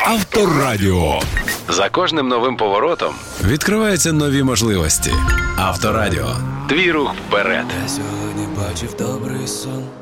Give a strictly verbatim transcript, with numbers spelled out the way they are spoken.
Авторадіо. За кожним новим поворотом Відкриваються нові можливості. Авторадіо. Твій рух вперед. Я сьогодні бачив добрий сон.